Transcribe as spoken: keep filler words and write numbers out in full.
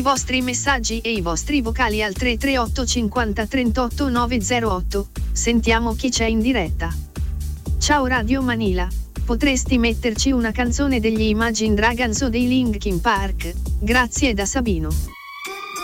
vostri messaggi e i vostri vocali al tre tre otto cinquanta trentotto nove zero otto. Sentiamo chi c'è in diretta. Ciao Radio Manila, potresti metterci una canzone degli Imagine Dragons o dei Linkin Park? Grazie da Sabino.